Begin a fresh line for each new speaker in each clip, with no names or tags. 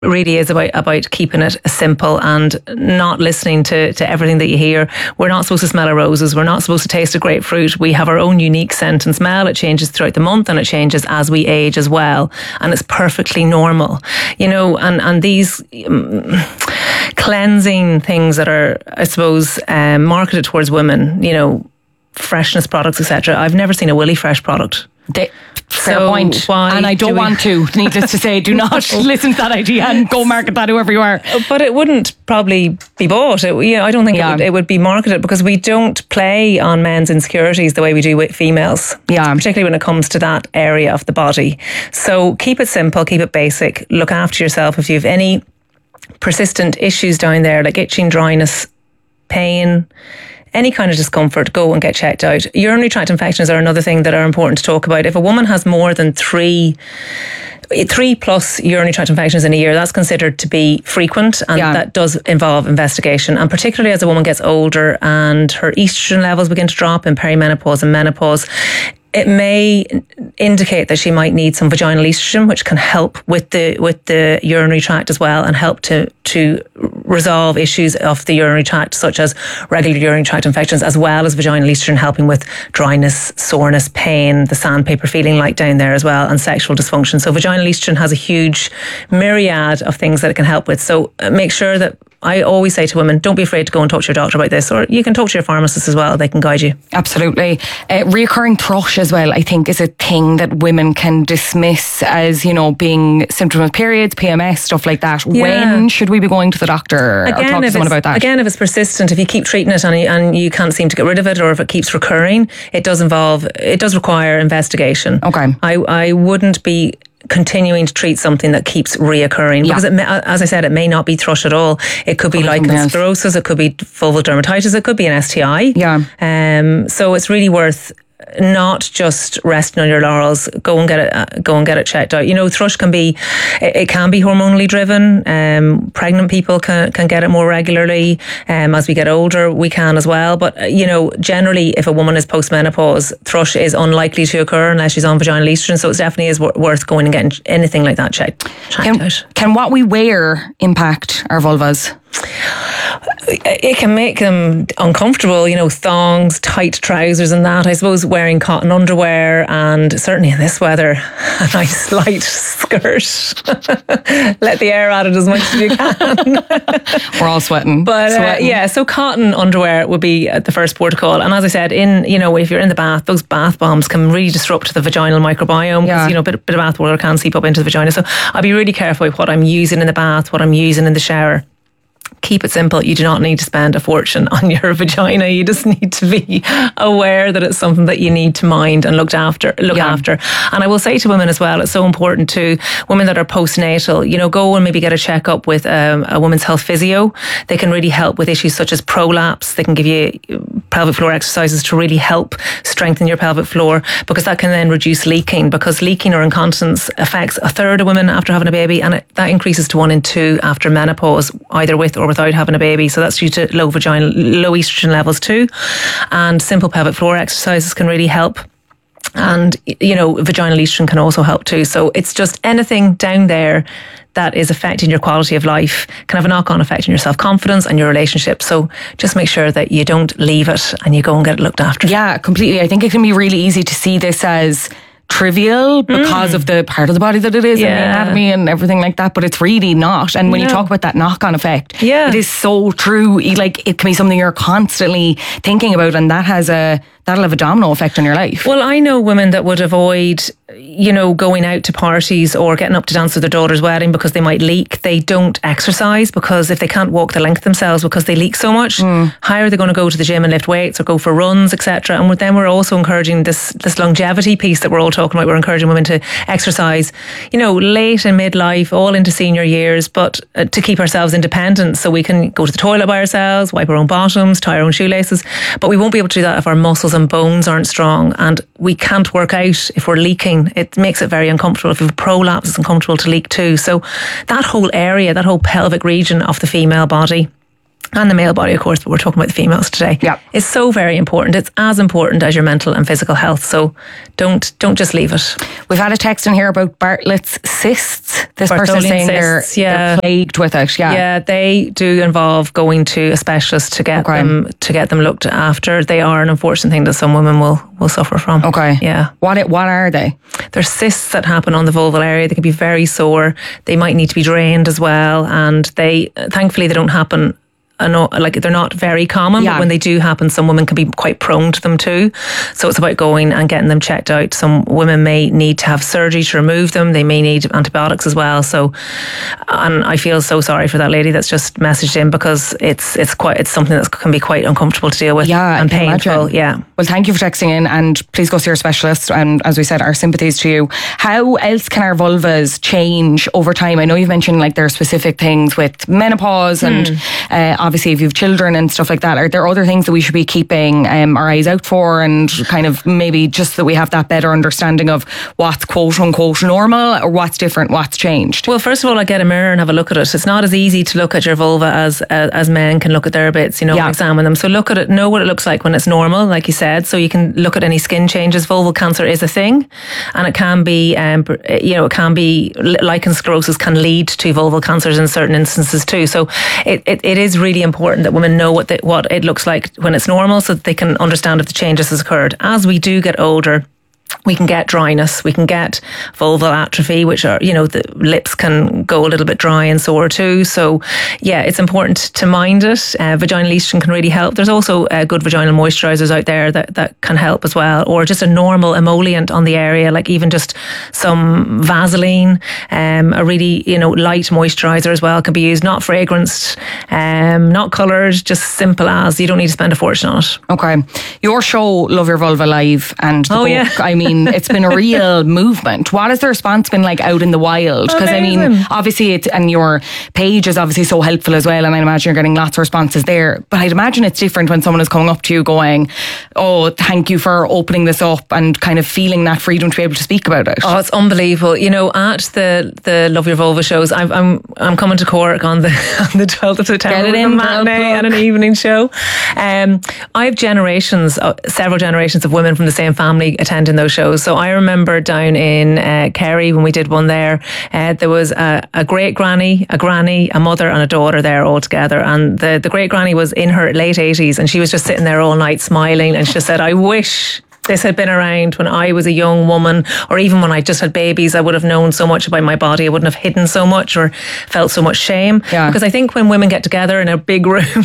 really is about keeping it simple and not listening to everything that you hear. We're not supposed to smell of roses. We're not supposed to taste a grapefruit. We have our own unique scent and smell. It changes throughout the month and it changes as we age as well. And it's perfectly normal, and these cleansing things that are, I suppose, marketed towards women, freshness products, etc. I've never seen a Willy Fresh product.
Fair point. And I don't want to, needless to say, do not listen to that idea and go market that whoever you are.
But it wouldn't probably be bought. I don't think it would be marketed, because we don't play on men's insecurities the way we do with females. Yeah. Particularly when it comes to that area of the body. So keep it simple, keep it basic. Look after yourself. If you have any persistent issues down there, like itching, dryness, pain, any kind of discomfort, go and get checked out. Urinary tract infections are another thing that are important to talk about. If a woman has more than three plus urinary tract infections in a year, that's considered to be frequent, and that does involve investigation. And particularly as a woman gets older and her estrogen levels begin to drop in perimenopause and menopause, it may indicate that she might need some vaginal estrogen, which can help with the urinary tract as well, and help to resolve issues of the urinary tract, such as regular urinary tract infections, as well as vaginal estrogen helping with dryness, soreness, pain, the sandpaper feeling like down there as well, and sexual dysfunction. So vaginal estrogen has a huge myriad of things that it can help with. So make sure that, I always say to women, don't be afraid to go and talk to your doctor about this, or you can talk to your pharmacist as well. They can guide you.
Absolutely. Reoccurring thrush as well, I think, is a thing that women can dismiss as, being symptom of periods, PMS, stuff like that. Yeah. When should we be going to the doctor or talk to someone about that?
Again, if it's persistent, if you keep treating it and you can't seem to get rid of it, or if it keeps recurring, it does require investigation. Okay. I wouldn't be continuing to treat something that keeps reoccurring, because it may, as I said, it may not be thrush at all. It could be lichen sclerosis, it could be vulval dermatitis, it could be an STI. Yeah. So it's really worth not just resting on your laurels. Go and get it checked out. Thrush can be hormonally driven. Pregnant people can get it more regularly. As we get older, we can as well. But generally, if a woman is postmenopause, thrush is unlikely to occur unless she's on vaginal estrogen. So it definitely is worth going and getting anything like that checked out.
Can what we wear impact our vulvas?
It can make them uncomfortable, thongs, tight trousers and that. I suppose wearing cotton underwear, and certainly in this weather, a nice light skirt. Let the air at it as much as you can.
We're all sweating.
But so cotton underwear would be the first port of call. And as I said, if you're in the bath, those bath bombs can really disrupt the vaginal microbiome. Yeah. Because, a bit of bath water can seep up into the vagina. So I'll be really careful with what I'm using in the bath, what I'm using in the shower. Keep it simple. You do not need to spend a fortune on your vagina. You just need to be aware that it's something that you need to mind and look after. And I will say to women as well, it's so important to women that are postnatal, go and maybe get a checkup with a women's health physio. They can really help with issues such as prolapse. They can give you pelvic floor exercises to really help strengthen your pelvic floor, because that can then reduce leaking, because leaking or incontinence affects a third of women after having a baby, and that increases to 1 in 2 after menopause, either with or without having a baby. So that's due to low estrogen levels too. And simple pelvic floor exercises can really help. And, vaginal estrogen can also help too. So it's just anything down there that is affecting your quality of life can have a knock-on effect on your self-confidence and your relationship. So just make sure that you don't leave it and you go and get it looked after.
Yeah, completely. I think it can be really easy to see this as trivial because of the part of the body that it is and the anatomy and everything like that, but it's really not. And when you talk about that knock-on effect, it is so true. Like, it can be something you're constantly thinking about, and that'll have a domino effect on your life.
Well, I know women that would avoid, going out to parties or getting up to dance at their daughter's wedding because they might leak. They don't exercise because if they can't walk the length themselves because they leak so much, how are they going to go to the gym and lift weights or go for runs, etc.? And then we're also encouraging this longevity piece that we're all talking about. We're encouraging women to exercise, late in midlife, all into senior years, but to keep ourselves independent so we can go to the toilet by ourselves, wipe our own bottoms, tie our own shoelaces. But we won't be able to do that if our muscles and bones aren't strong, and we can't work out if we're leaking. It makes it very uncomfortable. If you have prolapse, it's uncomfortable to leak too. So that whole area, that whole pelvic region of the female body and the male body, of course, but we're talking about the females today, is so very important. It's as important as your mental and physical health. So don't just leave it.
We've had a text in here about Bartlett's cysts. This person saying they're plagued with it.
Yeah, they do involve going to a specialist to get them looked after. They are an unfortunate thing that some women will suffer from.
Okay.
Yeah.
What are they?
They're cysts that happen on the vulval area. They can be very sore. They might need to be drained as well, and thankfully they don't happen. Like they're not very common, but when they do happen, some women can be quite prone to them too. So it's about going and getting them checked out. Some women may need to have surgery to remove them. They may need antibiotics as well. So, and I feel so sorry for that lady that's just messaged in, because it's something that can be quite uncomfortable to deal with and painful. Yeah.
Well, thank you for texting in, and please go see your specialist. And as we said, our sympathies to you. How else can our vulvas change over time? I know you've mentioned like there are specific things with menopause and obviously if you have children and stuff like that. Are there other things that we should be keeping our eyes out for, and kind of maybe just that we have that better understanding of what's quote unquote normal or what's different, what's changed?
Well, first of all, get a mirror and have a look at it. It's not as easy to look at your vulva as men can look at their bits, and examine them. So look at it, know what it looks like when it's normal, like you said, so you can look at any skin changes. Vulval cancer is a thing, and it can be, it can be, lichen sclerosis can lead to vulval cancers in certain instances too. So it is really important that women know what it looks like when it's normal, so that they can understand if the changes has occurred. As we do get older, we can get dryness, we can get vulval atrophy, which are, the lips can go a little bit dry and sore too. So yeah, it's important to mind it. Vaginal estrogen can really help. There's also good vaginal moisturisers out there that can help as well, or just a normal emollient on the area, like even just some Vaseline, a really, light moisturiser as well can be used, not fragranced, not coloured, just simple as. You don't need to spend a fortune on it.
Okay. Your show, Love Your Vulva Live, and the book, I mean, it's been a real movement. What has the response been like out in the wild? Because I mean, obviously and your page is obviously so helpful as well, and I imagine you're getting lots of responses there. But I'd imagine it's different when someone is coming up to you going, "Oh, thank you for opening this up," and kind of feeling that freedom to be able to speak about it.
Oh, it's unbelievable. At the Love Your Vulva shows, I'm coming to Cork on the 12th of September with a matinee and an evening show. I have several generations of women from the same family attending those shows. So I remember down in Kerry when we did one there, there was a great granny, a granny, a mother and a daughter there all together, and the great granny was in her late 80s, and she was just sitting there all night smiling, and she just said, "I wish this had been around when I was a young woman, or even when I just had babies. I would have known so much about my body. I wouldn't have hidden so much or felt so much shame." Because I think when women get together in a big room,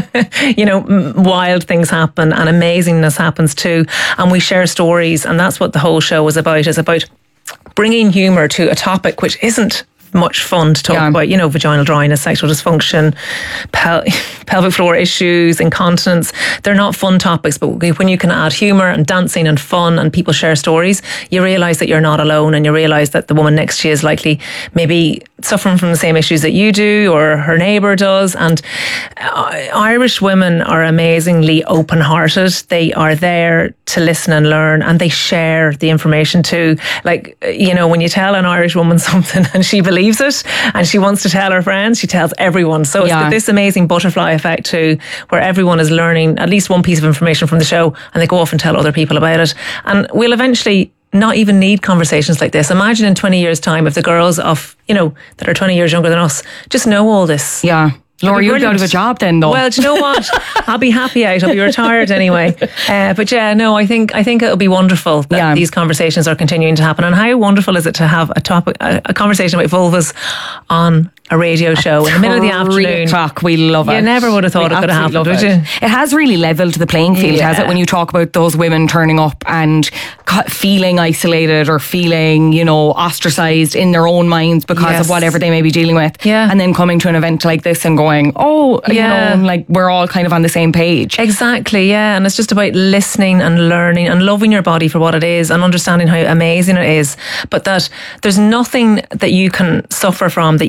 wild things happen and amazingness happens too. And we share stories, and that's what the whole show was about. It's about bringing humour to a topic which isn't much fun to talk about, vaginal dryness, sexual dysfunction, pelvic floor issues, incontinence. They're not fun topics, but when you can add humour and dancing and fun and people share stories, you realise that you're not alone, and you realise that the woman next to you is likely maybe suffering from the same issues that you do, or her neighbour does. And Irish women are amazingly open-hearted. They are there to listen and learn, and they share the information too. Like, when you tell an Irish woman something and she believes it and she wants to tell her friends, she tells everyone. So it's got this amazing butterfly effect too, where everyone is learning at least one piece of information from the show, and they go off and tell other people about it. And we'll eventually not even need conversations like this. Imagine in 20 years' time if the girls of, that are 20 years younger than us just know all this.
Yeah. Laura, you'd be out of a job then, though.
Well, do you know what? I'll be happy out. I'll be retired anyway. But I think it'll be wonderful that these conversations are continuing to happen. And how wonderful is it to have a conversation about vulvas on a radio show in the middle of the afternoon?
O'clock. We love it.
You never would have thought it could have happened, would you?
It has really levelled the playing field, has it? When you talk about those women turning up and feeling isolated or feeling, ostracised in their own minds because of whatever they may be dealing with, and then coming to an event like this and going, like we're all kind of on the same page.
Exactly, yeah. And it's just about listening and learning and loving your body for what it is and understanding how amazing it is, but that there's nothing that you can suffer from that you can't get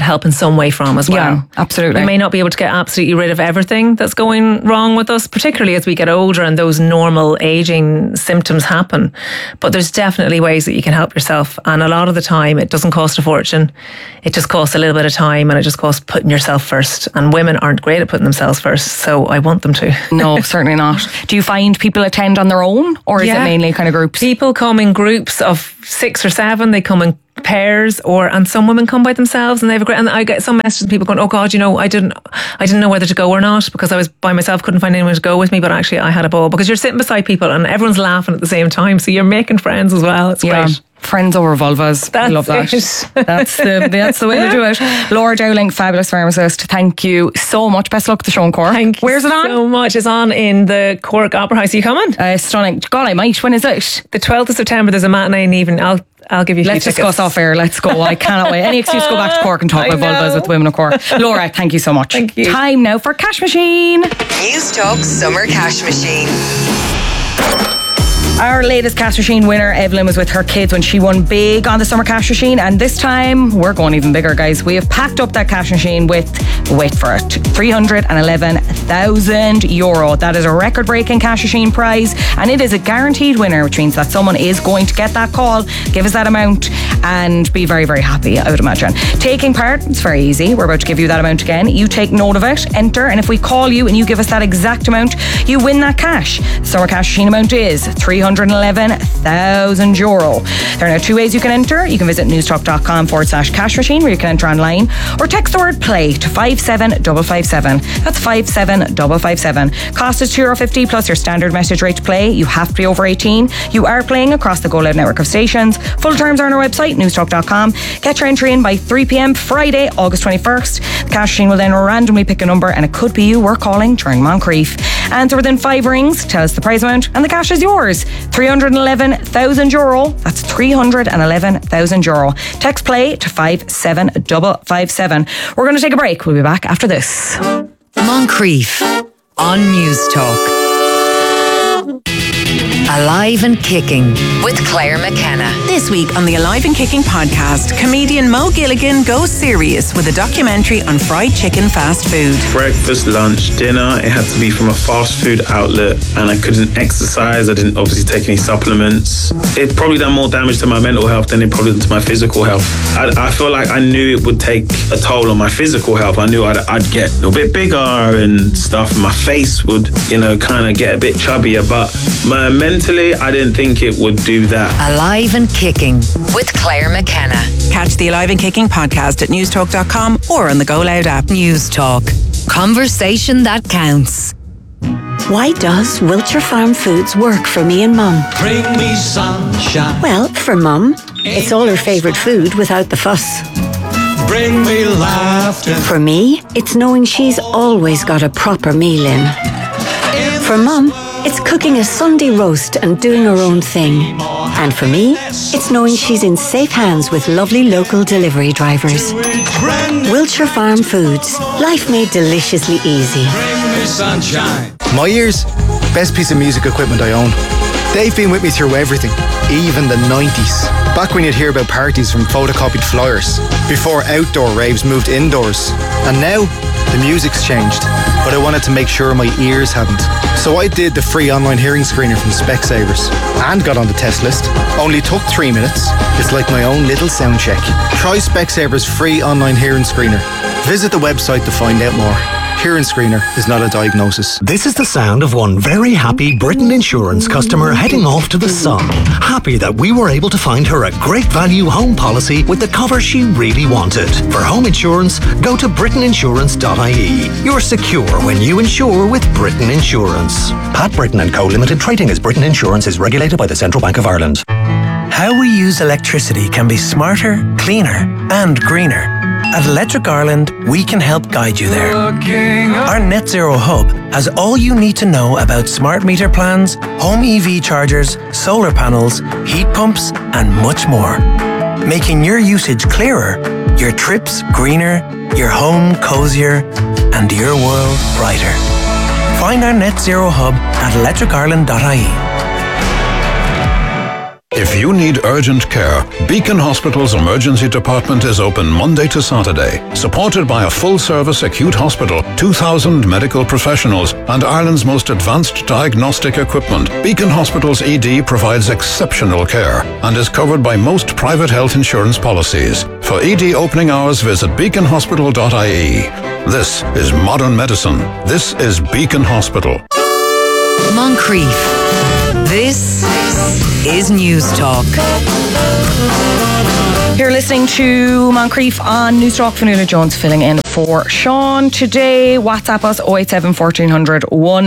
get help in some way from as well.
Yeah, absolutely.
We may not be able to get absolutely rid of everything that's going wrong with us, particularly as we get older and those normal aging symptoms happen. But there's definitely ways that you can help yourself. And a lot of the time, it doesn't cost a fortune. It just costs a little bit of time, and it just costs putting yourself first. And women aren't great at putting themselves first, so I want them to.
No, certainly not. Do you find people attend on their own, or is it mainly kind of groups?
People come in groups of 6 or 7. They come in pairs, and some women come by themselves, and they have a great. And I get some messages from people going, "Oh God, I didn't know whether to go or not because I was by myself, couldn't find anyone to go with me." But actually, I had a ball because you're sitting beside people and everyone's laughing at the same time, so you're making friends as well. It's great.
Friends over vulvas. I love that. That's the way to do it. Laura Dowling, fabulous pharmacist. Thank you so much. Best of luck with the show in Cork.
Thank you.
Where's it on?
So much. It's on in the Cork Opera House. Are you coming?
Stunning. God, I might. When is it?
The 12th of September. There's a matinee and evening. I'll give you a few
tickets.
Let's
discuss off air. Let's go. I cannot wait. Any excuse to go back to Cork and talk about vulvas with women of Cork. Laura, thank you so much.
Thank you.
Time now for Cash Machine.
News Talk Summer Cash Machine.
Our latest Cash Machine winner, Evelyn, was with her kids when she won big on the Summer Cash Machine, and this time we're going even bigger, guys. We have packed up that Cash Machine with, wait for it, €311,000. That is a record-breaking Cash Machine prize, and it is a guaranteed winner, which means that someone is going to get that call, give us that amount, and be very, very happy, I would imagine. Taking part, it's very easy. We're about to give you that amount again. You take note of it, enter, and if we call you and you give us that exact amount, you win that cash. The Summer Cash Machine amount is €311,000. There are now 2 ways you can enter. You can visit newstalk.com/cash machine, where you can enter online, or text the word play to 57557. That's 57557. Cost is €2.50 plus your standard message rate to play. You have to be over 18. You are playing across the Go Loud network of stations. Full terms are on our website, newstalk.com. Get your entry in by 3 p.m. Friday, August 21st. The Cash Machine will then randomly pick a number, and it could be you we're calling during Moncrief. Answer within 5 rings, tell us the prize amount, and the cash is yours. €311,000. That's €311,000. Text play to 57557. We're going to take a break. We'll be back after this.
Moncrief on News Talk. Alive and Kicking with Claire McKenna.
This week on the Alive and Kicking podcast, comedian Mo Gilligan goes serious with a documentary on fried chicken fast food.
Breakfast, lunch, dinner, it had to be from a fast food outlet, and I couldn't exercise. I didn't obviously take any supplements. It probably done more damage to my mental health than it probably did to my physical health. I feel like I knew it would take a toll on my physical health. I knew I'd get a little bit bigger and stuff. My face would, kind of get a bit chubbier, but mentally, I didn't think it would do that.
Alive and Kicking with Claire McKenna.
Catch the Alive and Kicking podcast at newstalk.com or on the Go Loud app.
News Talk. Conversation that counts.
Why does Wiltshire Farm Foods work for me and Mum?
Bring me sunshine.
Well, for Mum, it's all her favourite food without the fuss.
Bring me laughter.
For me, it's knowing she's always got a proper meal in. For Mum, it's cooking a Sunday roast and doing her own thing. And for me, it's knowing she's in safe hands with lovely local delivery drivers. Wiltshire Farm Foods. Life made deliciously easy.
My ears, best piece of music equipment I own. They've been with me through everything, even the 90s. Back when you'd hear about parties from photocopied flyers, before outdoor raves moved indoors. And now, the music's changed, but I wanted to make sure my ears hadn't. So I did the free online hearing screener from Specsavers and got on the test list. Only took 3 minutes. It's like my own little sound check. Try Specsavers free online hearing screener. Visit the website to find out more. Hearing screener is not a diagnosis.
This is the sound of one very happy Britain Insurance customer heading off to the sun. Happy that we were able to find her a great value home policy with the cover she really wanted. For home insurance, go to britainiinsurance.ie. You're secure when you insure with Britain Insurance. Pat Britain & Co Limited, trading as Britain Insurance, is regulated by the Central Bank of Ireland.
How we use electricity can be smarter, cleaner and greener. At Electric Ireland, we can help guide you there. Our Net Zero Hub has all you need to know about smart meter plans, home EV chargers, solar panels, heat pumps, and much more. Making your usage clearer, your trips greener, your home cozier, and your world brighter. Find our Net Zero Hub at electricireland.ie.
If you need urgent care, Beacon Hospital's emergency department is open Monday to Saturday. Supported by a full-service acute hospital, 2,000 medical professionals, and Ireland's most advanced diagnostic equipment, Beacon Hospital's ED provides exceptional care and is covered by most private health insurance policies. For ED opening hours, visit beaconhospital.ie. This is modern medicine. This is Beacon Hospital.
Moncrief. This is News Talk.
You're listening to Moncrief on News Talk. Fionnuala Jones filling in for Sean today. WhatsApp us 087 1400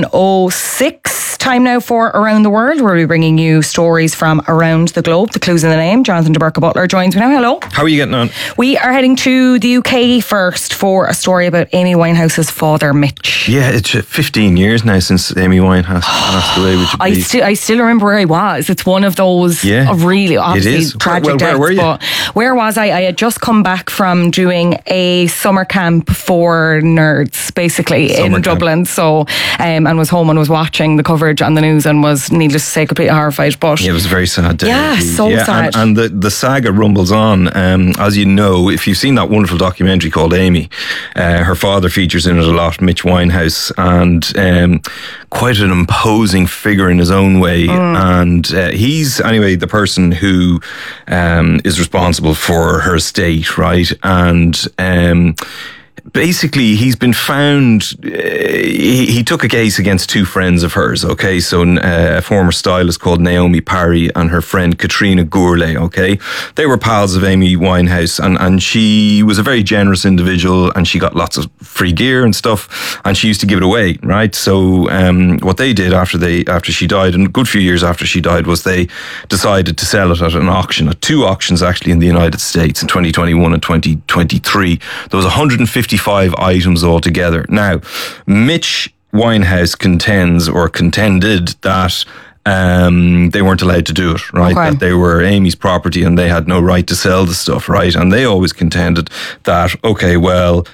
106. Time now for Around the World, where we're bringing you stories from around the globe. The clue's in the name. Jonathan de Burca Butler joins me now. Hello.
How are you getting on?
We are heading to the UK first for a story about Amy Winehouse's father, Mitch.
Yeah, it's 15 years now since Amy Winehouse passed away.
I still remember where I was. It's one of those really obviously tragic deaths.
Where were you?
But where was I? I had just come back from doing a summer camp for nerds, basically, in Dublin. So, and was home and was watching the coverage on the news and was, needless to say, completely horrified. But
yeah, it was a very sad day.
Yeah, sad.
And the saga rumbles on. As you know, if you've seen that wonderful documentary called Amy, her father features in it a lot, Mitch Winehouse, and quite an imposing figure in his own way. And he's, anyway, the person who is responsible for her estate, right? And basically, he's been found. He took a case against two friends of hers. Okay, so a former stylist called Naomi Parry and her friend Katrina Gourlay. Okay, they were pals of Amy Winehouse, and she was a very generous individual, and she got lots of free gear and stuff, and she used to give it away. Right. So what they did after she died, and a good few years after she died, was they decided to sell it at an auction, at two auctions actually in the United States in 2021 and 2023. There was 155 items altogether. Now, Mitch Winehouse contended that they weren't allowed to do it, right? Okay. That they were Amy's property and they had no right to sell the stuff, right? And they always contended that, okay, well,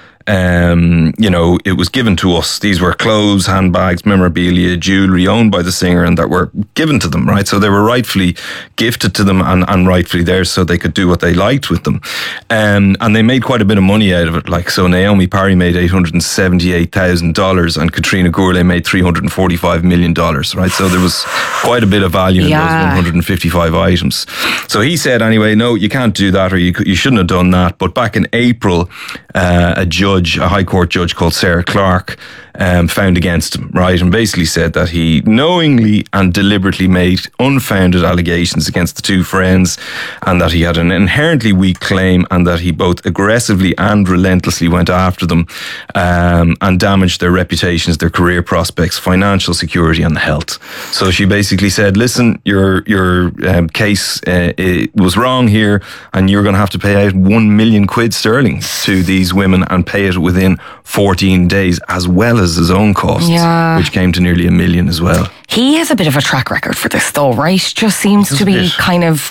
it was given to us. These were clothes, handbags, memorabilia, jewellery owned by the singer and that were given to them, right? So they were rightfully gifted to them and rightfully theirs, so they could do what they liked with them. And they made quite a bit of money out of it. Like, so Naomi Parry made $878,000 and Katrina Gourlay made $345 million, right? So there was quite a bit of value in those 155 items. So he said, anyway, no, you can't do that, or you shouldn't have done that. But back in April, a High Court judge called Sarah Clark found against him, right, and basically said that he knowingly and deliberately made unfounded allegations against the two friends, and that he had an inherently weak claim, and that he both aggressively and relentlessly went after them and damaged their reputations, their career prospects, financial security and health. So she basically said, listen, your case was wrong here, and you're going to have to pay out £1 million sterling to these women and pay it within 14 days, as well as his own costs, which came to nearly $1 million as well.
He has a bit of a track record for this, though, right? Just seems to be kind of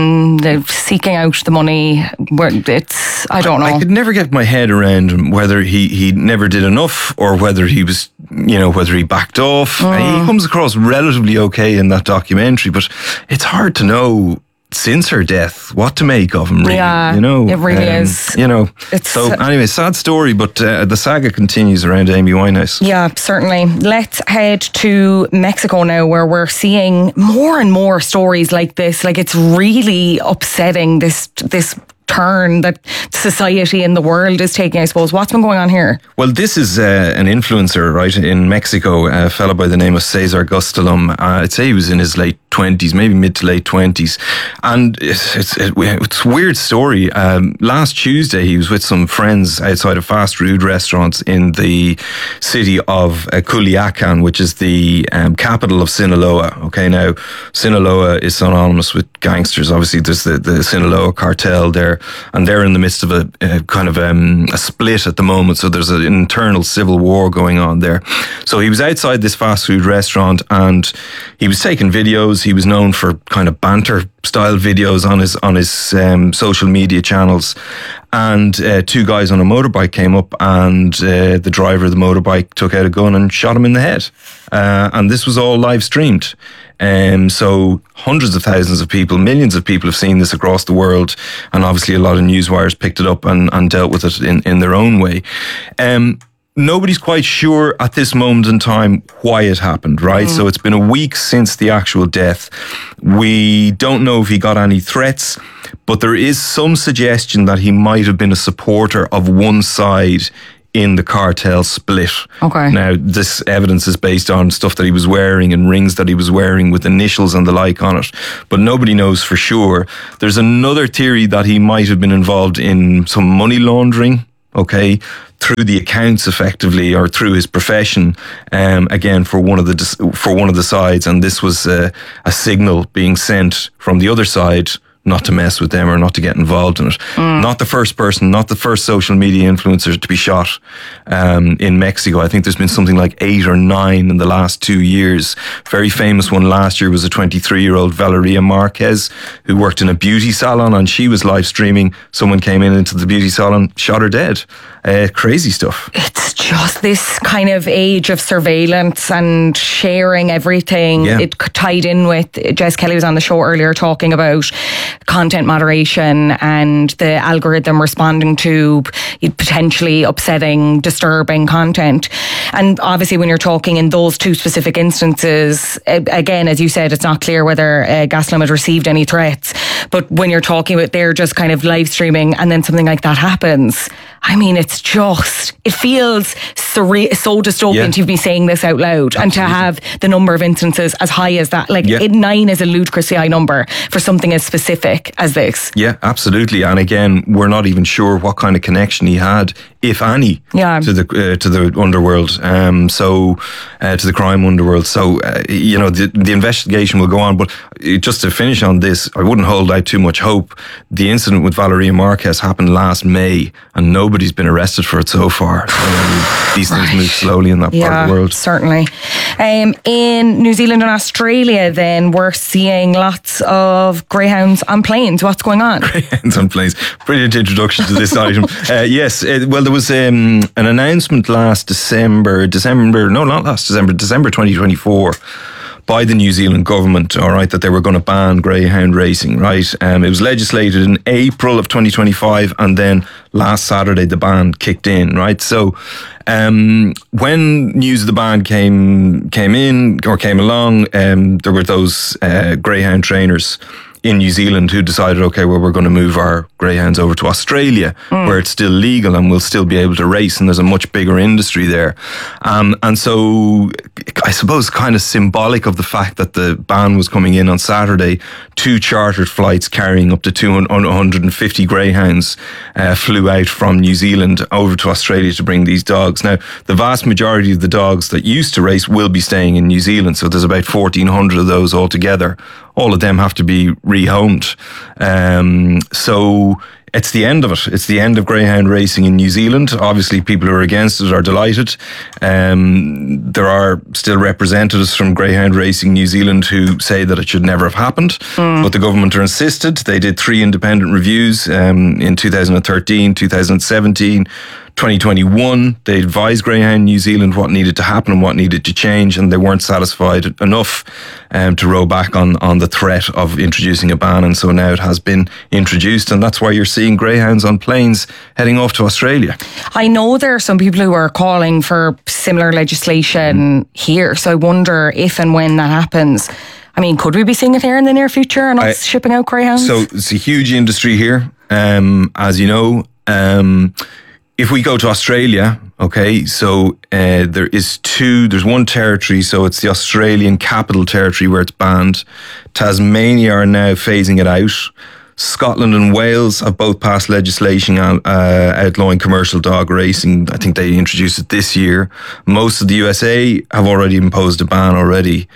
seeking out the money. Where I don't know.
I could never get my head around whether he never did enough, or whether he was, whether he backed off. He comes across relatively okay in that documentary, but it's hard to know since her death what to make of him, really.
Yeah, it really is.
So anyway, sad story, but the saga continues around Amy Winehouse.
Yeah, certainly. Let's head to Mexico now, where we're seeing more and more stories like this. Like, it's really upsetting, this turn that society and the world is taking, I suppose. What's been going on here?
Well, this is an influencer, right, in Mexico, a fellow by the name of Cesar Gustelum. I'd say he was in his late 20s, maybe mid to late 20s. And it's a weird story. Last Tuesday, he was with some friends outside a fast food restaurant in the city of Culiacan, which is the capital of Sinaloa. Okay, now, Sinaloa is synonymous with gangsters. Obviously, there's the Sinaloa cartel there, and they're in the midst of a kind of a split at the moment. So there's an internal civil war going on there. So he was outside this fast food restaurant and he was taking videos. He was known for kind of banter style videos on his social media channels. And 2 guys on a motorbike came up, and the driver of the motorbike took out a gun and shot him in the head. And this was all live streamed. So hundreds of thousands of people, millions of people have seen this across the world, and obviously a lot of newswires picked it up and dealt with it in their own way. Nobody's quite sure at this moment in time why it happened, right? So it's been a week since the actual death. We don't know if he got any threats, but there is some suggestion that he might have been a supporter of one side in the cartel split.
Okay.
Now, this evidence is based on stuff that he was wearing and rings that he was wearing with initials and the like on it, but nobody knows for sure. There's another theory that he might have been involved in some money laundering, okay, through the accounts effectively, or through his profession, again, for one of the sides. And this was a signal being sent from the other side not to mess with them or not to get involved in it. Not the first person, not the first social media influencer to be shot in Mexico. I think there's been something like 8 or 9 in the last 2 years. Very famous one last year was a 23-year-old Valeria Marquez who worked in a beauty salon, and she was live streaming. Someone came into the beauty salon, shot her dead. Crazy stuff.
It's just this kind of age of surveillance and sharing everything.
Yeah.
It tied in with, Jess Kelly was on the show earlier talking about content moderation and the algorithm responding to potentially upsetting, disturbing content. And obviously when you're talking in those 2 specific instances, again, as you said, it's not clear whether Gastelum had received any threats. But when you're talking about they're just kind of live streaming and then something like that happens, I mean, it feels so dystopian to be saying this out loud. Absolutely. And to have the number of instances as high as that. 9 is a ludicrously high number for something as specific as this.
Yeah, absolutely. And again, we're not even sure what kind of connection he had, if any, to the underworld, to the crime underworld. So, the investigation will go on. But just to finish on this, I wouldn't hold out too much hope. The incident with Valeria Marquez happened last May, and nobody's been arrested for it so far. These things move slowly in that part of the world.
Certainly. In New Zealand and Australia, then, we're seeing lots of greyhounds on planes. What's going on?
Greyhounds on planes. Brilliant introduction to this item. Yes, there was an announcement December 2024, by the New Zealand government, all right, that they were going to ban greyhound racing, right? It was legislated in April of 2025, and then last Saturday the ban kicked in, right? So when news of the ban came along, there were those greyhound trainers in New Zealand who decided, okay, well, we're going to move our greyhounds over to Australia, where it's still legal and we'll still be able to race, and there's a much bigger industry there. And so I suppose kind of symbolic of the fact that the ban was coming in on Saturday, 2 chartered flights carrying up to 250 greyhounds flew out from New Zealand over to Australia to bring these dogs. Now, the vast majority of the dogs that used to race will be staying in New Zealand, so there's about 1,400 of those altogether. All of them have to be rehomed. So it's the end of it. It's the end of greyhound racing in New Zealand. Obviously, people who are against it are delighted. There are still representatives from Greyhound Racing New Zealand who say that it should never have happened. But the government are insisted. They did 3 independent reviews in 2013, 2017, 2021, they advised Greyhound New Zealand what needed to happen and what needed to change, and they weren't satisfied enough to row back on the threat of introducing a ban, and so now it has been introduced, and that's why you're seeing greyhounds on planes heading off to Australia.
I know there are some people who are calling for similar legislation here, so I wonder if and when that happens. I mean, could we be seeing it here in the near future and us shipping out greyhounds?
So it's a huge industry here, as you know. If we go to Australia, okay, so there's one territory, so it's the Australian Capital Territory where it's banned. Tasmania are now phasing it out. Scotland and Wales have both passed legislation outlawing commercial dog racing. I think they introduced it this year. Most of the USA have already imposed a ban already.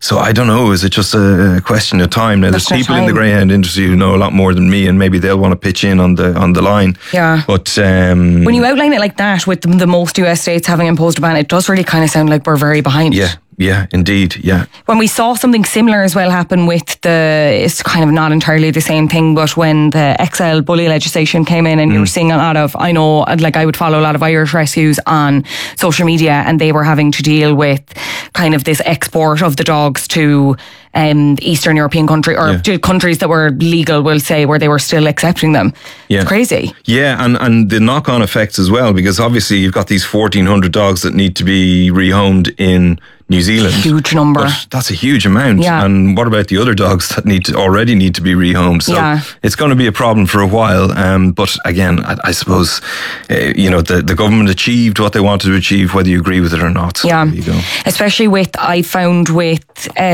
So I don't know, is it just a question of time? Now, there's people in the greyhound industry who know a lot more than me, and maybe they'll want to pitch in on the line.
Yeah.
But
when you outline it like that, with the most US states having imposed a ban, it does really kind of sound like we're very behind.
Yeah, indeed, yeah.
When we saw something similar as well happen with it's kind of not entirely the same thing, but when the XL bully legislation came in, and you were seeing a lot of, I know, like I would follow a lot of Irish rescues on social media, and they were having to deal with kind of this export of the dogs to Eastern European country, or to countries that were legal, we'll say, where they were still accepting them.
Yeah.
It's crazy.
Yeah, and the knock-on effects as well, because obviously you've got these 1,400 dogs that need to be rehomed in New Zealand.
Huge number.
But that's a huge amount. Yeah. And what about the other dogs that already need to be rehomed? So it's going to be a problem for a while. But again, I suppose, the government achieved what they wanted to achieve, whether you agree with it or not. So there you go.
Especially I found with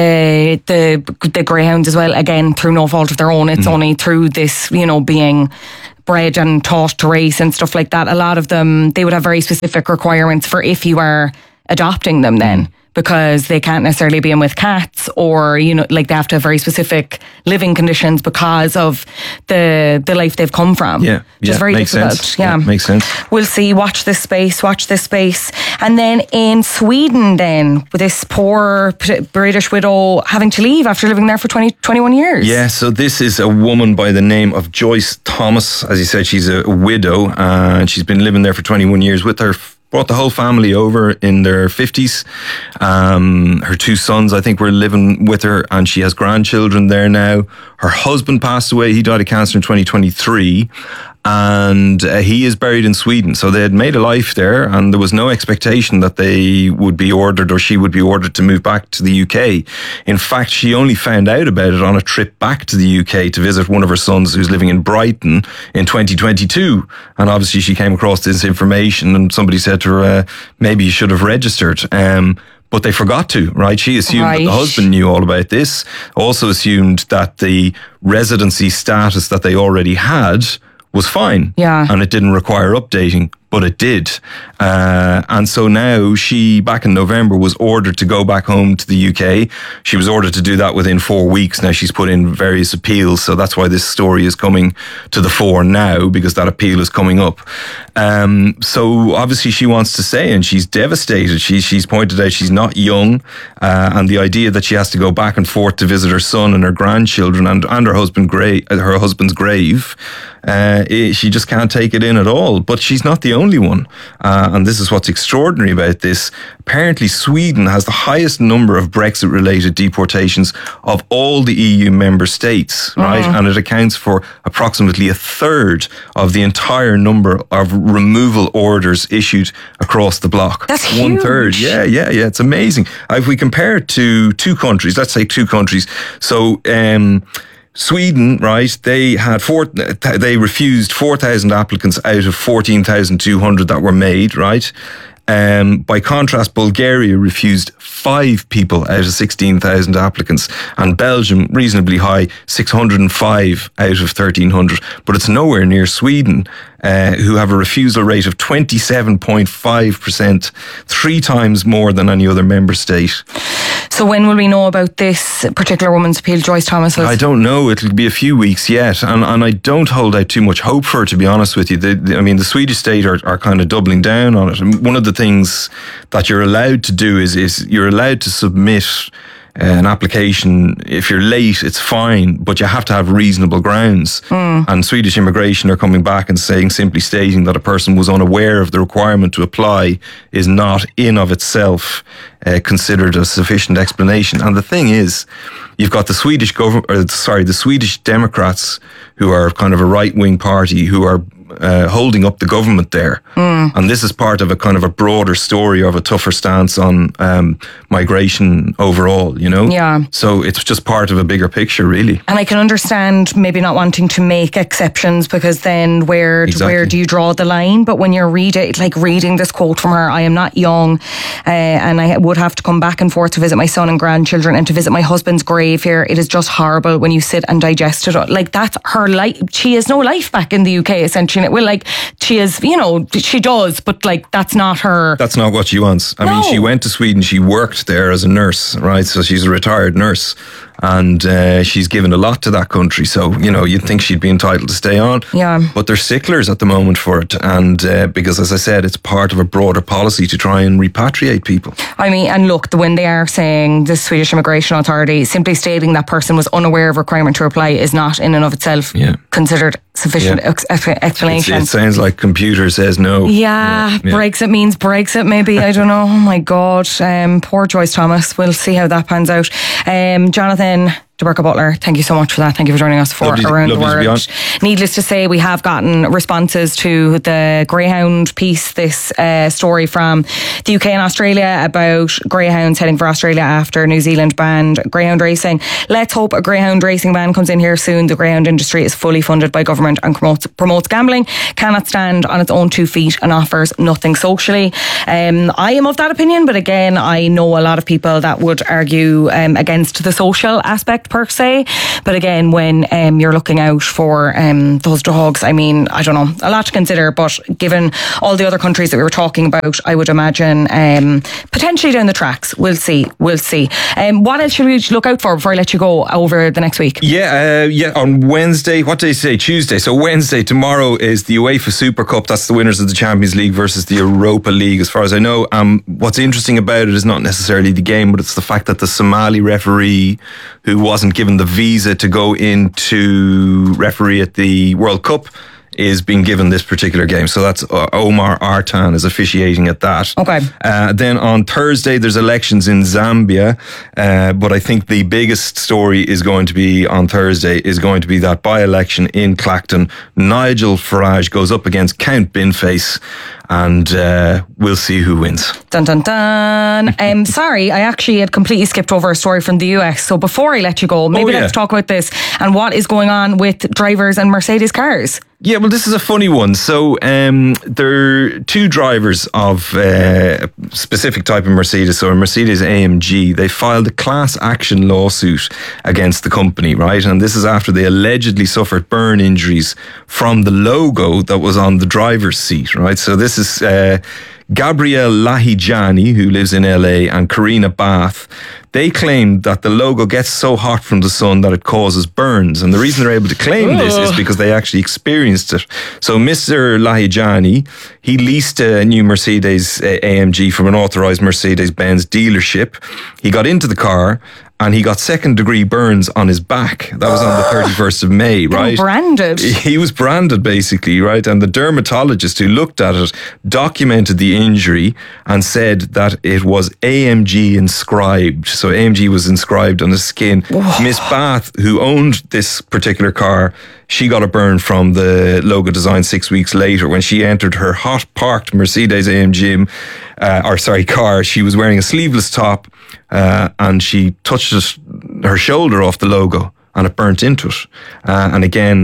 the greyhounds as well, again, through no fault of their own. It's only through this, being bred and taught to race and stuff like that. A lot of them, they would have very specific requirements for if you are adopting them then. Because they can't necessarily be in with cats, or they have to have very specific living conditions because of the life they've come from.
Yeah,
which is very
makes
difficult.
Sense. Yeah, makes sense.
We'll see. Watch this space. And then in Sweden, then with this poor British widow having to leave after living there for 21 years.
Yeah. So this is a woman by the name of Joyce Thomas. As you said, she's a widow, and she's been living there for 21 years with her. Brought the whole family over in their 50s. Her two sons, I think, were living with her, and she has grandchildren there now. Her husband passed away. He died of cancer in 2023. And he is buried in Sweden. So they had made a life there, and there was no expectation that they would be ordered, or she would be ordered to move back to the UK. In fact, she only found out about it on a trip back to the UK to visit one of her sons who's living in Brighton in 2022. And obviously she came across this information, and somebody said to her, maybe you should have registered. But they forgot to, right? She assumed that the husband knew all about this, also assumed that the residency status that they already had was fine.
Yeah.
And it didn't require updating, but it did. And so now she, back in November, was ordered to go back home to the UK. She was ordered to do that within 4 weeks. Now she's put in various appeals. So that's why this story is coming to the fore now, because that appeal is coming up. So obviously she wants to stay, and she's devastated. She's pointed out she's not young. And the idea that she has to go back and forth to visit her son and her grandchildren and her husband's grave, she just can't take it in at all. But she's not the only one. And this is what's extraordinary about this. Apparently Sweden has the highest number of Brexit-related deportations of all the EU member states, right? And it accounts for approximately a third of the entire number of removal orders issued across the bloc.
That's huge.
1/3. Yeah. It's amazing. If we compare it to two countries, let's say two countries. So, Sweden, right, they refused 4,000 applicants out of 14,200 that were made, right? By contrast, Bulgaria refused 5 people out of 16,000 applicants, and Belgium, reasonably high, 605 out of 1,300. But it's nowhere near Sweden, who have a refusal rate of 27.5%, 3 times more than any other member state.
So when will we know about this particular woman's appeal, Joyce Thomas?
I don't know. It'll be a few weeks yet. And I don't hold out too much hope for it, to be honest with you. The Swedish state are kind of doubling down on it. And one of the things that you're allowed to do is you're allowed to submit an application. If you're late, it's fine, but you have to have reasonable grounds. And Swedish immigration are coming back and simply stating that a person was unaware of the requirement to apply is not in of itself considered a sufficient explanation. And the thing is, you've got the Swedish the Swedish Democrats, who are kind of a right-wing party, who are holding up the government there. And this is part of a kind of a broader story of a tougher stance on migration overall,
Yeah.
So it's just part of a bigger picture, really.
And I can understand maybe not wanting to make exceptions, because then where do you draw the line? But when you're reading this quote from her, I am not young, and I would have to come back and forth to visit my son and grandchildren and to visit my husband's grave here. It is just horrible when you sit and digest it. Like, that's her life. She has no life back in the UK, essentially. especially she is, she does, but that's not her.
That's not what she wants. I mean, she went to Sweden, she worked there as a nurse, right? So she's a retired nurse. And she's given a lot to that country, so you'd think she'd be entitled to stay on.
Yeah.
But they're sticklers at the moment for it, and because, as I said, it's part of a broader policy to try and repatriate people.
I mean, and look, when they are saying the Swedish Immigration Authority simply stating that person was unaware of requirement to apply is not in and of itself considered sufficient explanation.
It sounds like computer says no.
Yeah, Brexit means Brexit. Maybe, I don't know. Oh my God, poor Joyce Thomas. We'll see how that pans out. Jonathan De Burca Butler, thank you so much for that. Thank you for joining us for Around the World. Needless to say, we have gotten responses to the Greyhound piece, this story from the UK and Australia about greyhounds heading for Australia after New Zealand banned greyhound racing. Let's hope a greyhound racing ban comes in here soon. The greyhound industry is fully funded by government and promotes gambling, cannot stand on its own 2 feet and offers nothing socially. I am of that opinion, but again, I know a lot of people that would argue against the social aspect per se, but again, when you're looking out for those dogs, I mean, I don't know, a lot to consider, but given all the other countries that we were talking about, I would imagine potentially down the tracks. We'll see. What else should we look out for before I let you go over the next week?
On Wednesday, what did I say? Tuesday. So Wednesday, tomorrow is the UEFA Super Cup. That's the winners of the Champions League versus the Europa League, as far as I know. What's interesting about it is not necessarily the game, but it's the fact that the Somali referee, who wasn't given the visa to go into referee at the World Cup, is being given this particular game. So that's Omar Artan is officiating at that.
Okay.
Then on Thursday, there's elections in Zambia. But I think the biggest story is going to be on Thursday is going to be that by-election in Clacton. Nigel Farage goes up against Count Binface, and we'll see who wins.
Dun dun dun. Sorry, I actually had completely skipped over a story from the US. So before I let you go, maybe let's talk about this and what is going on with drivers and Mercedes cars.
Yeah, well, this is a funny one. So there are 2 drivers of a specific type of Mercedes, so a Mercedes AMG. They filed a class action lawsuit against the company, right? And this is after they allegedly suffered burn injuries from the logo that was on the driver's seat, right? So this is Gabrielle Lahijani, who lives in LA, and Karina Bath. They claim that the logo gets so hot from the sun that it causes burns. And the reason they're able to claim this is because they actually experienced it. So Mr. Lahijani, he leased a new Mercedes AMG from an authorized Mercedes-Benz dealership. He got into the car and he got 2nd-degree burns on his back. That was on the 31st of May, right?
Branded.
He was branded, basically, right? And the dermatologist who looked at it documented the injury and said that it was AMG inscribed. So AMG was inscribed on his skin. Miss Bath, who owned this particular car, she got a burn from the logo design 6 weeks later when she entered her hot parked Mercedes AMG car. She was wearing a sleeveless top and she touched her shoulder off the logo and it burnt into it. And again,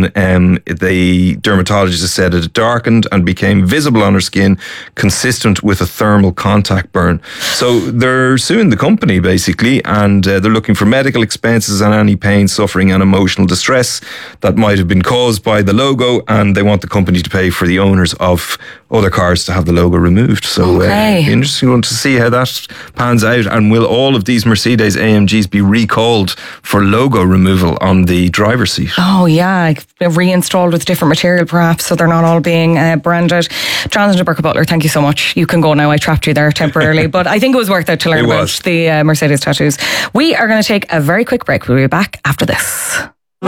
the dermatologist said it darkened and became visible on her skin, consistent with a thermal contact burn. So they're suing the company, basically, and they're looking for medical expenses and any pain, suffering and emotional distress that might have been caused by the logo, and they want the company to pay for the owners of other cars to have the logo removed. So interesting one to see how that pans out. And will all of these Mercedes AMGs be recalled for logo removal on the driver's seat?
Oh yeah, reinstalled with different material perhaps, so they're not all being branded. Jonathan De Burca Butler, thank you so much. You can go now. I trapped you there temporarily, but I think it was worth it to learn about the Mercedes tattoos. We are going to take a very quick break. We'll be back after this.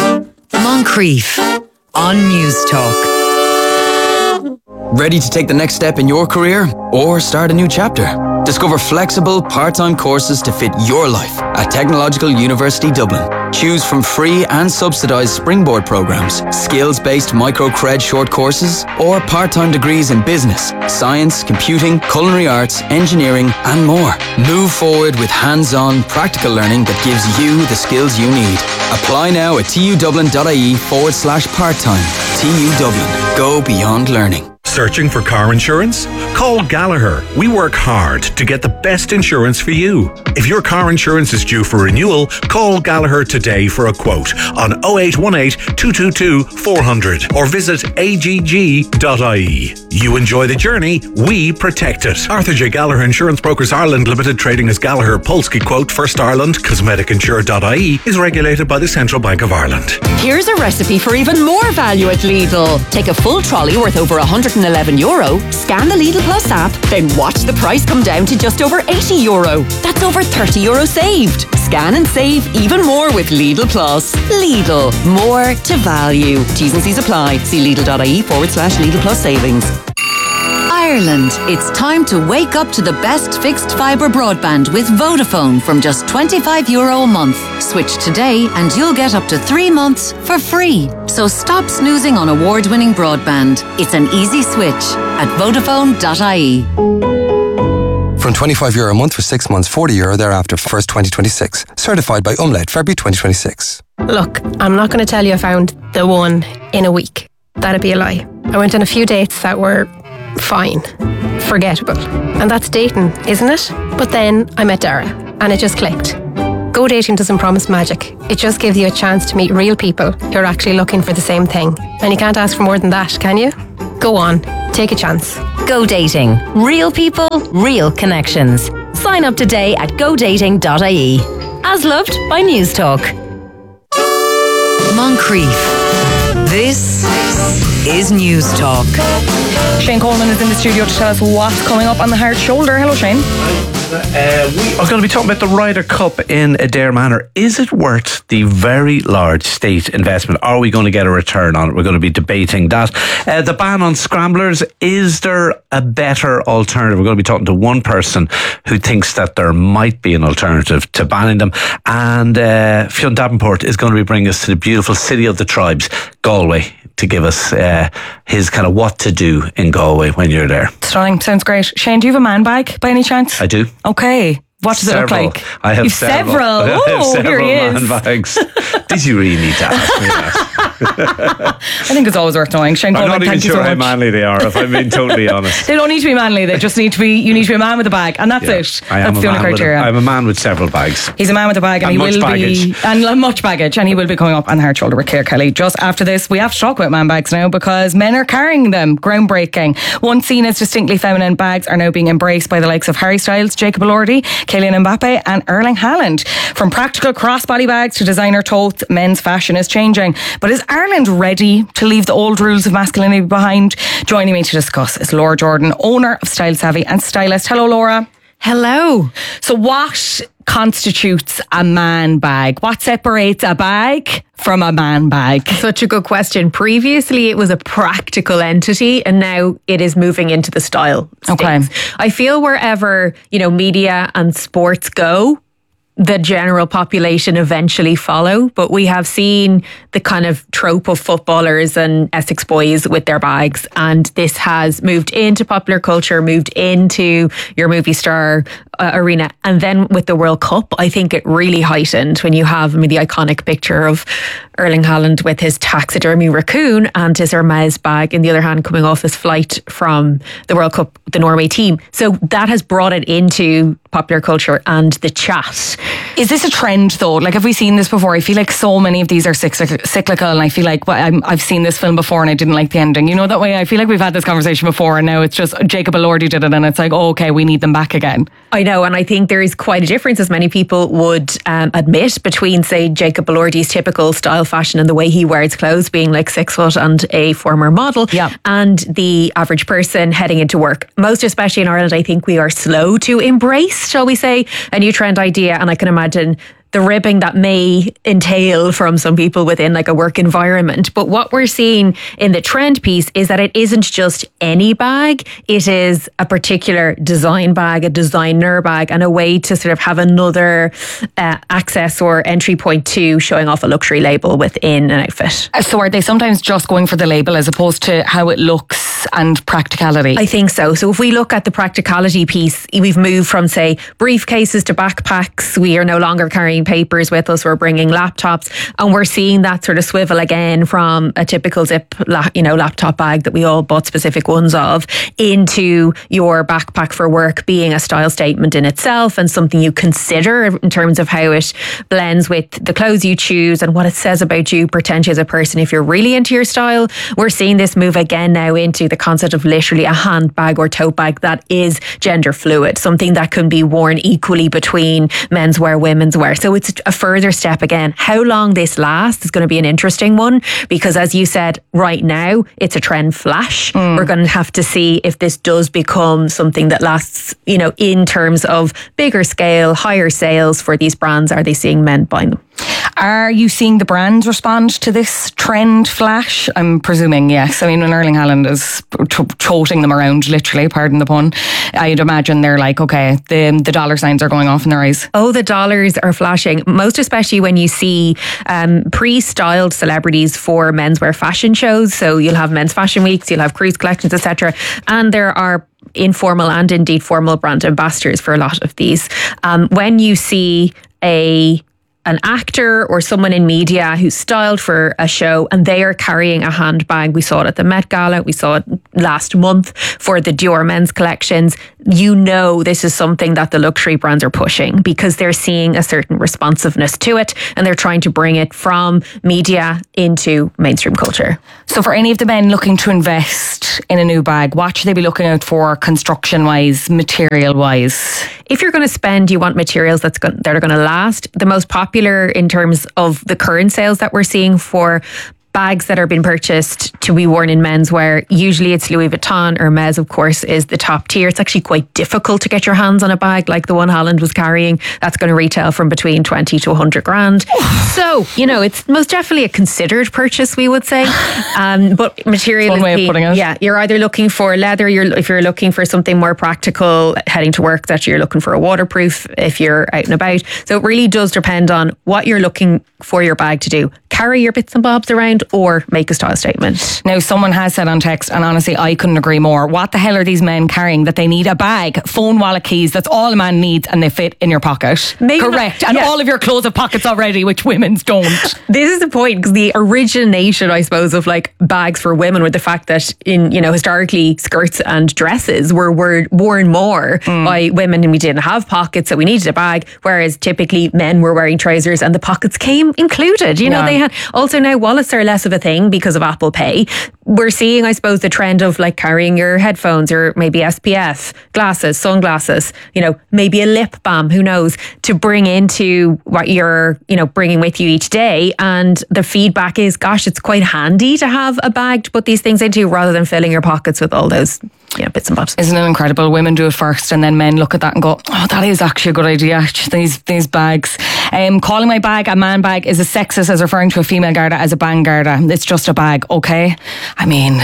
Moncrief on News Talk.
Ready to take the next step in your career or start a new chapter? Discover flexible, part-time courses to fit your life at Technological University Dublin. Choose from free and subsidised springboard programmes, skills-based micro-cred short courses, or part-time degrees in business, science, computing, culinary arts, engineering, and more. Move forward with hands-on, practical learning that gives you the skills you need. Apply now at tudublin.ie/part-time. TU Dublin. Go beyond learning.
Searching for car insurance? Call Gallagher. We work hard to get the best insurance for you. If your car insurance is due for renewal, call Gallagher today for a quote on 0818 222 400 or visit agg.ie. You enjoy the journey, we protect it. Arthur J. Gallagher Insurance Brokers Ireland Limited, trading as Gallagher Polski Quote First Ireland, cosmeticinsure.ie, is regulated by the Central Bank of Ireland.
Here's a recipe for even more value at Lidl. Take a full trolley worth over €111, scan the Lidl Plus app, then watch the price come down to just over €80. That's over €30 saved. Scan and save even more with Lidl Plus. Lidl, more to value. T's and C's apply. See lidl.ie/Lidl Plus savings.
Ireland, it's time to wake up to the best fixed fibre broadband with Vodafone from just €25 a month. Switch today and you'll get up to 3 months for free. So stop snoozing on award-winning broadband. It's an easy switch at Vodafone.ie.
From €25 a month for 6 months, €40 thereafter, 1st 2026. Certified by Umlaut, February 2026.
Look, I'm not going to tell you I found the one in a week. That'd be a lie. I went on a few dates that were fine, forgettable. And that's dating, isn't it? But then I met Dara and it just clicked. Go Dating doesn't promise magic. It just gives you a chance to meet real people who are actually looking for the same thing. And you can't ask for more than that, can you? Go on, take a chance.
Go Dating. Real people, real connections. Sign up today at godating.ie. As loved by News Talk.
Moncrief. This is News Talk.
Shane Coleman is in the studio to tell us what's coming up on the Hard Shoulder. Hello, Shane.
We are going to be talking about the Ryder Cup in Adare Manor. Is it worth the very large state investment? Are we going to get a return on it? We're going to be debating that. The ban on scramblers, is there a better alternative? We're going to be talking to one person who thinks that there might be an alternative to banning them. And Fionn Davenport is going to be bringing us to the beautiful city of the tribes, Galway, to give us his kind of what to do in Galway when you're there.
Stunning. Sounds great. Shane, do you have a man bag by any chance?
I do.
Okay. What does it look like?
I have several.
Oh,
I have several
here he is.
man bags. Did you really need to ask me that?
I think it's always worth knowing. Shane Coleman,
I'm not even sure how manly they are, if I'm being totally honest.
They don't need to be manly. They just need to be. You need to be a man with a bag, and that's it. That's the only criteria.
I'm a man with several bags.
He's a man with a bag, and he will be, and much baggage, and he will be coming up on the Hard Shoulder with Claire Kelly. Just after this, we have to talk about man bags now because men are carrying them. Groundbreaking. Once seen as distinctly feminine bags are now being embraced by the likes of Harry Styles, Jacob Elordi, Kylian Mbappe, and Erling Haaland. From practical crossbody bags to designer totes, men's fashion is changing. But is Ireland ready to leave the old rules of masculinity behind? Joining me to discuss is Laura Jordan, owner of Style Savvy and stylist. Hello, Laura.
Hello.
So what constitutes a man bag? What separates a bag from a man bag?
Such a good question. Previously, it was a practical entity, and now it is moving into the style state.
Okay.
I feel wherever, media and sports go, the general population eventually follow, but we have seen the kind of trope of footballers and Essex boys with their bags, and this has moved into popular culture, moved into your movie star arena, and then with the World Cup, I think it really heightened when you have the iconic picture of Erling Haaland with his taxidermy raccoon and his Hermes bag in the other hand coming off his flight from the World Cup, the Norway team. So that has brought it into popular culture and the chat.
Is this a trend though? Like, have we seen this before? I feel like so many of these are cyclical, and I feel like I've seen this film before and I didn't like the ending. That way I feel like we've had this conversation before and now it's just Jacob Elordi did it and it's like, oh, okay, we need them back again.
I know, and I think there is quite a difference, as many people would admit, between, say, Jacob Elordi's typical style fashion and the way he wears clothes, being like 6 foot and a former model, and the average person heading into work. Most especially in Ireland, I think we are slow to embrace, shall we say, a new trend idea, and I can imagine the ribbing that may entail from some people within like a work environment. But what we're seeing in the trend piece is that it isn't just any bag, it is a particular design bag, a designer bag, and a way to sort of have another access or entry point to showing off a luxury label within an outfit.
So are they sometimes just going for the label as opposed to how it looks and practicality?
I think so. So if we look at the practicality piece, we've moved from, say, briefcases to backpacks. We are no longer carrying bringing papers with us, we're bringing laptops, and we're seeing that sort of swivel again from a typical zip, laptop bag that we all bought specific ones of into your backpack for work being a style statement in itself and something you consider in terms of how it blends with the clothes you choose and what it says about you potentially as a person if you're really into your style. We're seeing this move again now into the concept of literally a handbag or tote bag that is gender fluid, something that can be worn equally between men's wear, women's wear. So it's a further step again. How long this lasts is going to be an interesting one, because as you said, right now it's a trend flash. We're going to have to see if this does become something that lasts, in terms of bigger scale, higher sales for these brands. Are they seeing men buying them?
Are you seeing the brands respond to this trend flash? I'm presuming yes. I mean, when Erling Haaland is toting them around, literally, pardon the pun, I'd imagine they're like, okay, the dollar signs are going off in their eyes.
Oh, the dollars are flashing, most especially when you see pre-styled celebrities for menswear fashion shows. So you'll have men's fashion weeks, you'll have cruise collections, etc. And there are informal and indeed formal brand ambassadors for a lot of these. When you see an actor or someone in media who's styled for a show and they are carrying a handbag. We saw it at the Met Gala. We saw it last month for the Dior men's collections. This is something that the luxury brands are pushing because they're seeing a certain responsiveness to it and they're trying to bring it from media into mainstream culture.
So for any of the men looking to invest in a new bag, what should they be looking out for construction-wise, material-wise?
If you're going to spend, you want materials that are going to last. The most popular in terms of the current sales that we're seeing for bags that are being purchased to be worn in menswear, usually it's Louis Vuitton. Hermes, of course, is the top tier. It's actually quite difficult to get your hands on a bag like the one Haaland was carrying. That's going to retail from between 20 to 100 grand. So, it's most definitely a considered purchase, we would say. But material
is one way of putting it.
Yeah, you're either looking for leather, if you're looking for something more practical, heading to work, that you're looking for a waterproof if you're out and about. So it really does depend on what you're looking for your bag to do. Carry your bits and bobs around or make a style statement.
Now, someone has said on text, and honestly, I couldn't agree more. What the hell are these men carrying that they need a bag, phone, wallet, keys? That's all a man needs, and they fit in your pocket.
Maybe
correct. And all of your clothes have pockets already, which women's don't.
This is the point, because the origination, I suppose, of like bags for women were the fact that in, historically skirts and dresses were worn more by women, and we didn't have pockets, so we needed a bag, whereas typically men were wearing trousers and the pockets came included. They had also now wallets are less of a thing because of Apple Pay. We're seeing, I suppose, the trend of like carrying your headphones or maybe SPF, glasses, sunglasses, maybe a lip balm, who knows, to bring into what you're, bringing with you each day. And the feedback is, gosh, it's quite handy to have a bag to put these things into rather than filling your pockets with all those bits and bobs.
Isn't it incredible? Women do it first and then men look at that and go, oh, that is actually a good idea. These bags. Calling my bag a man bag is as sexist as referring to a female Garda as a bang Garda. It's just a bag, okay? I mean,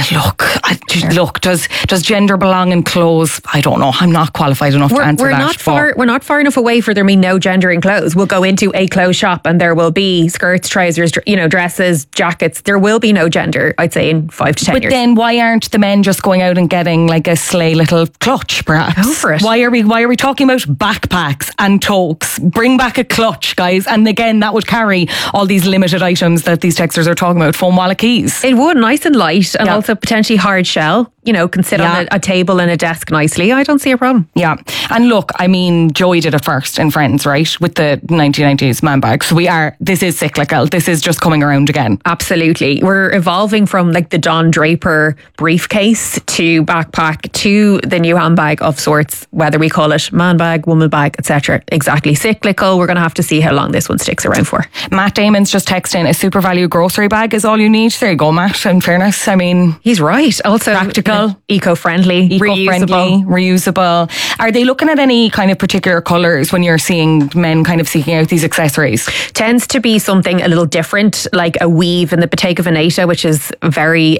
look, does gender belong in clothes? I don't know. I'm not qualified enough to answer that.
We're not far enough away for there being no gender in clothes. We'll go into a clothes shop and there will be skirts, trousers, dresses, jackets. There will be no gender, I'd say, in 5 to 10 years.
But then why aren't the men just going out and getting like a slay little clutch, perhaps?
Go for it.
Why are we talking about backpacks and toques? Bring back a clutch, guys. And again, that would carry all these limited items that these texters are talking about. Phone, wallet, keys.
It would, nice and light, and also potentially hard shell. Can sit on a table and a desk nicely. I don't see a problem.
Yeah. And look, I mean, Joey did it first in Friends, right? With the 1990s man bag. So this is cyclical. This is just coming around again.
Absolutely. We're evolving from like the Don Draper briefcase to backpack to the new handbag of sorts, whether we call it man bag, woman bag, etc. Exactly. Cyclical. We're going to have to see how long this one sticks around for.
Matt Damon's just texting, a super value grocery bag is all you need. There you go, Matt. In fairness, I mean,
he's right. Also
practical.
Eco-friendly,
reusable. Are they looking at any kind of particular colours when you're seeing men kind of seeking out these accessories?
Tends to be something a little different, like a weave in the Bottega Veneta, which is very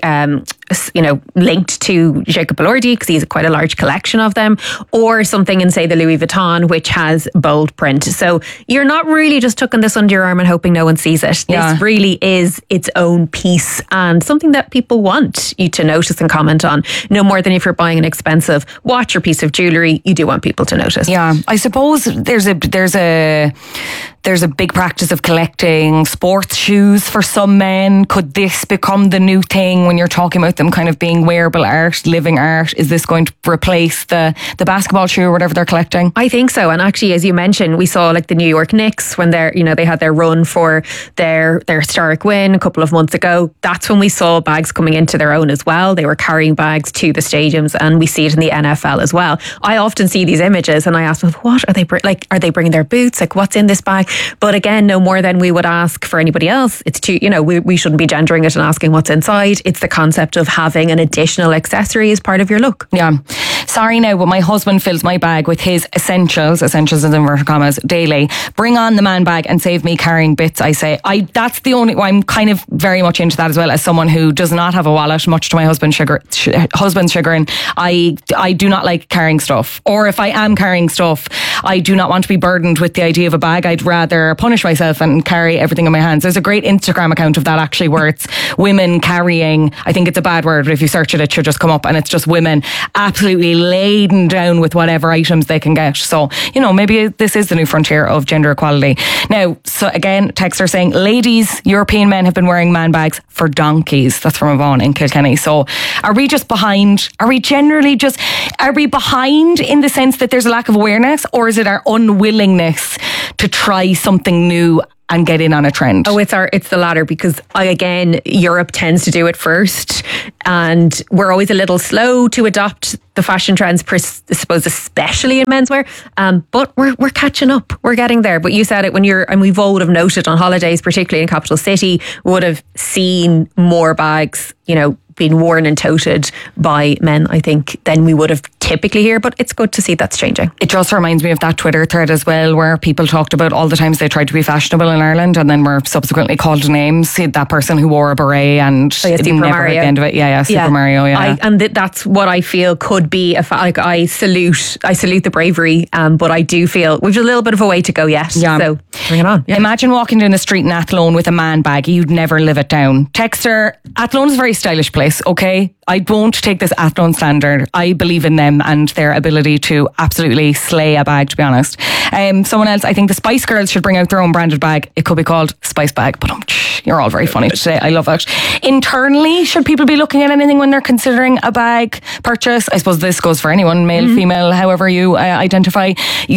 linked to Jacob Elordi because he's quite a large collection of them, or something in, say, the Louis Vuitton, which has bold print. So you're not really just tucking this under your arm and hoping no one sees it. This really is its own piece and something that people want you to notice and comment on. No more than if you're buying an expensive watch or piece of jewellery, you do want people to notice.
Yeah, I suppose there's a there's a big practice of collecting sports shoes for some men. Could this become the new thing when you're talking about them kind of being wearable art, living art? Is this going to replace the basketball shoe or whatever they're collecting?
I think so. And actually, as you mentioned, we saw like the New York Knicks when they had their run for their historic win a couple of months ago. That's when we saw bags coming into their own as well. They were carrying bags to the stadiums, and we see it in the NFL as well. I often see these images and I ask, what are they are they bringing their boots? Like, what's in this bag? But again, no more than we would ask for anybody else. It's we shouldn't be gendering it and asking what's inside. It's the concept of having an additional accessory as part of your look.
Yeah. Sorry now, but my husband fills my bag with his essentials in inverted commas, daily. Bring on the man bag and save me carrying bits, I say. That's the only, I'm kind of very much into that as well, as someone who does not have a wallet, much to my husband's chagrin. I do not like carrying stuff. Or if I am carrying stuff, I do not want to be burdened with the idea of a bag. I'd rather punish myself and carry everything in my hands. There's a great Instagram account of that actually, where it's women carrying, I think it's a bad word, but if you search it, it should just come up, and it's just women absolutely laden down with whatever items they can get. So, maybe this is the new frontier of gender equality. Now, so again, texter saying, ladies, European men have been wearing man bags for donkeys. That's from Yvonne in Kilkenny. So are we just behind? Are we behind in the sense that there's a lack of awareness, or is it our unwillingness to try something new and get in on a trend?
Oh, it's the latter, because Europe tends to do it first, and we're always a little slow to adopt the fashion trends, I suppose, especially in menswear. But we're catching up. We're getting there. But you said it and we would have noted on holidays, particularly in capital city, would have seen more bags, being worn and toted by men, I think, than we would have typically here. But it's good to see that's changing.
It just reminds me of that Twitter thread as well, where people talked about all the times they tried to be fashionable in Ireland and then were subsequently called names. That person who wore a beret and
Super Mario.
At the end of it. Super Mario. Yeah,
and that's what I feel could be I salute the bravery, but I do feel we've a little bit of a way to go yet. Yeah. So bring it on. Yeah.
Imagine walking down the street in Athlone with a man bag. You'd never live it down. Texter, Athlone is a very stylish place. Okay, I won't take this Athlone standard. I believe in them and their ability to absolutely slay a bag, to be honest. Someone else, I think the Spice Girls should bring out their own branded bag. It could be called Spice Bag, but you're all very funny today. I love it. Internally, should people be looking at anything when they're considering a bag purchase? I suppose this goes for anyone, male, female, however you identify.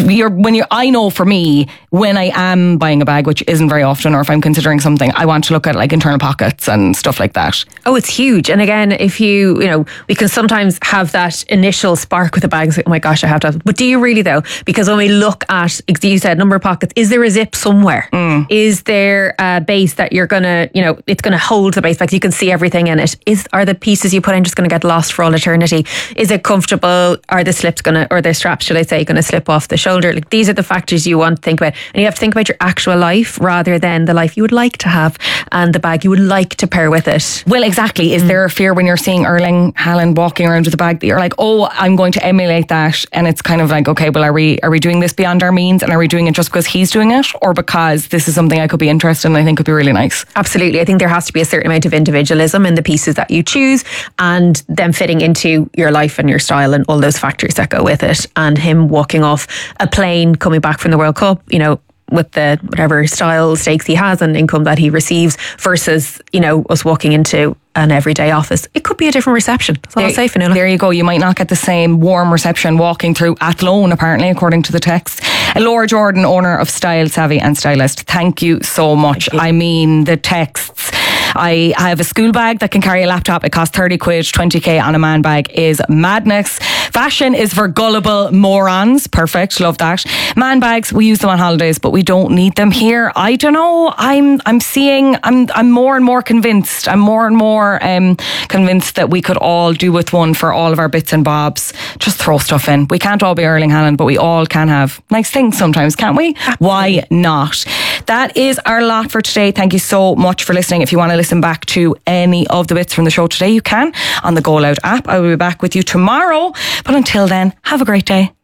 I know for me, when I am buying a bag, which isn't very often, or if I'm considering something, I want to look at like internal pockets and stuff like that.
Oh, it's huge. And again, if we can sometimes have that initial spark with a bag, like, oh my gosh, I have to have. But do you really though? Because when we look at, you said number of pockets, is there a zip somewhere? Is there a base that you're gonna, it's gonna hold the base, like you can see everything in it? Are the pieces you put in just gonna get lost for all eternity? Is it comfortable? Are the straps, should I say, gonna slip off the shoulder? Like, these are the factors you want to think about, and you have to think about your actual life rather than the life you would like to have and the bag you would like to pair with it.
Well, exactly. Is there a fear when you're seeing Erling Haaland walking around with a bag that you're like, oh, I'm going to emulate that? And it's kind of like, okay, well, are we doing this beyond our means, and are we doing it just because he's doing it, or because this is something I could be interested in and I think could be really nice?
Absolutely. I think there has to be a certain amount of individualism in the pieces that you choose, and them fitting into your life and your style and all those factors that go with it. And him walking off a plane coming back from the World Cup, with the whatever style stakes he has and income that he receives, versus us walking into an everyday office, it could be a different reception. That's all I'll say for now.
There you go. You might not get the same warm reception walking through Athlone, apparently, according to the text. Laura Jordan, owner of Style Savvy and Stylist, thank you so much. I mean, the texts. I have a school bag that can carry a laptop. It costs 30 quid, 20k on a man bag is madness. Fashion is for gullible morons. Perfect. Love that. Man bags, we use them on holidays, but we don't need them here. I don't know. I'm more and more convinced. I'm more and more convinced that we could all do with one for all of our bits and bobs. Just throw stuff in. We can't all be Erling Haaland, but we all can have nice things sometimes, can't we? Absolutely. Why not? That is our lot for today. Thank you so much for listening. If you want to listen back to any of the bits from the show today, you can on the Go Loud app. I will be back with you tomorrow. But until then, have a great day.